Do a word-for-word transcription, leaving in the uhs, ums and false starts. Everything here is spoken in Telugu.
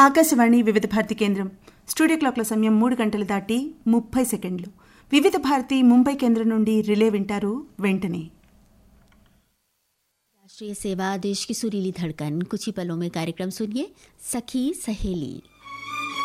ఆకాశవాణి వివిధ భారతి కేంద్రం. స్టూడియో క్లాక్ల సమయం మూడు గంటలు దాటి ముప్పై సెకండ్లు. వివిధ భారతి ముంబై కేంద్రం నుండి రిలే వింటారు వెంటనే. राष्ट्रीय सेवा देश की सुरीली धड़कन. कुछ ही पलों में कार्यक्रम सुनिए सखी सहेली.